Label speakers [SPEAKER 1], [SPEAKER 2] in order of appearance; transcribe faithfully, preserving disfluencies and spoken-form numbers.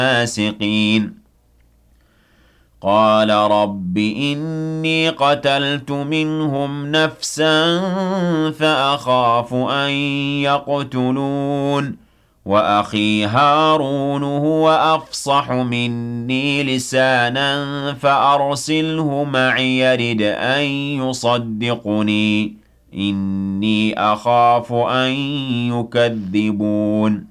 [SPEAKER 1] الفاسقين قال رب إني قتلت منهم نفسا فأخاف أن يقتلون وأخي هارون هو أفصح مني لسانا فأرسله معي يرد أن يصدقني إني أخاف أن يكذبون